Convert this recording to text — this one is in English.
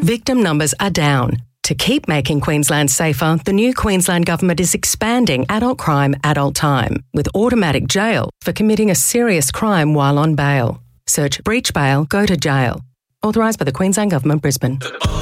Victim numbers are down. To keep making Queensland safer, the new Queensland Government is expanding adult crime, adult time, with automatic jail for committing a serious crime while on bail. Search breach bail, go to jail. Authorised by the Queensland Government, Brisbane.